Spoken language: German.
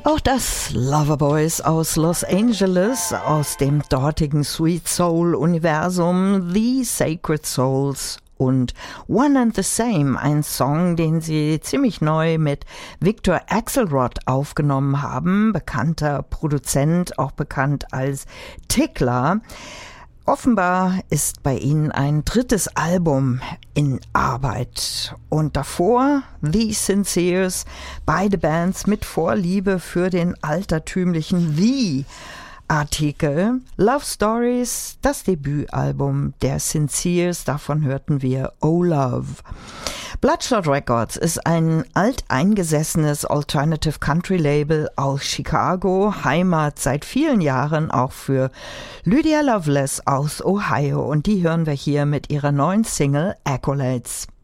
Auch das Loverboys aus Los Angeles, aus dem dortigen Sweet Soul-Universum, The Sacred Souls und One and the Same, ein Song, den sie ziemlich neu mit Victor Axelrod aufgenommen haben, bekannter Produzent, auch bekannt als Tickler. Offenbar ist bei ihnen ein drittes Album in Arbeit. Und davor The Sinceres, beide Bands mit Vorliebe für den altertümlichen The-Artikel. Love Stories, das Debütalbum der Sinceres, davon hörten wir Oh Love. Bloodshot Records ist ein alteingesessenes Alternative Country Label aus Chicago, Heimat seit vielen Jahren auch für Lydia Loveless aus Ohio, und die hören wir hier mit ihrer neuen Single Accolades.